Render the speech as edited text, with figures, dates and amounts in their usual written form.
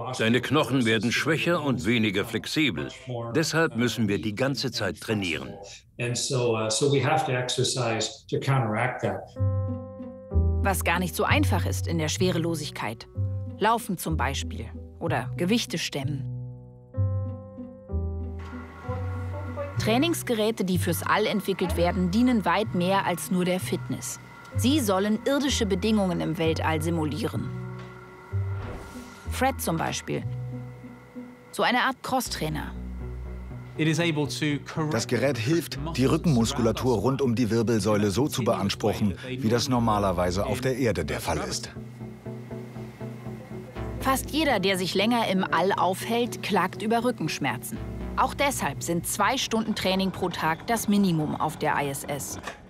Deine Knochen werden schwächer und weniger flexibel. Deshalb müssen wir die ganze Zeit trainieren. Was gar nicht so einfach ist in der Schwerelosigkeit. Laufen zum Beispiel oder Gewichte stemmen. Trainingsgeräte, die fürs All entwickelt werden, dienen weit mehr als nur der Fitness. Sie sollen irdische Bedingungen im Weltall simulieren. Fred zum Beispiel. So eine Art Crosstrainer. Das Gerät hilft, die Rückenmuskulatur rund um die Wirbelsäule so zu beanspruchen, wie das normalerweise auf der Erde der Fall ist. Fast jeder, der sich länger im All aufhält, klagt über Rückenschmerzen. Auch deshalb sind 2 Stunden Training pro Tag das Minimum auf der ISS.